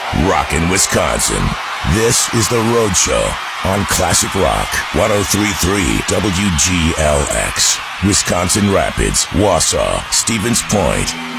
Rockin' Wisconsin. This is The Road Show on Classic Rock 103.3 WGLX. Wisconsin Rapids, Wausau, Stevens Point,